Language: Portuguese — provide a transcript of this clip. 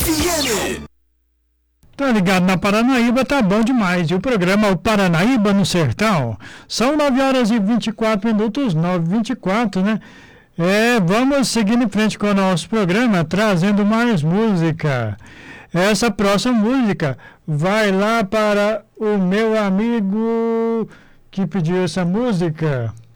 FM. Tá ligado na Paranaíba, tá bom demais. E o programa O Paranaíba no Sertão. São 9h24, 9h24, né? Vamos seguindo em frente com o nosso programa, trazendo mais música. Essa próxima música vai lá para o meu amigo que pediu essa música.